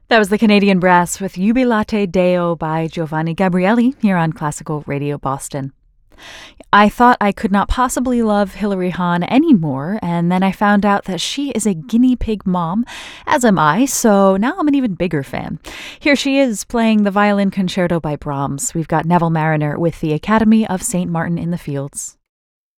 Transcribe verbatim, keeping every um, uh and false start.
That was the Canadian Brass with Jubilate Deo by Giovanni Gabrieli here on Classical Radio Boston. I thought I could not possibly love Hilary Hahn anymore, and then I found out that she is a guinea pig mom, as am I, so now I'm an even bigger fan. Here she is playing the Violin Concerto by Brahms. We've got Neville Marriner with the Academy of Saint Martin in the Fields.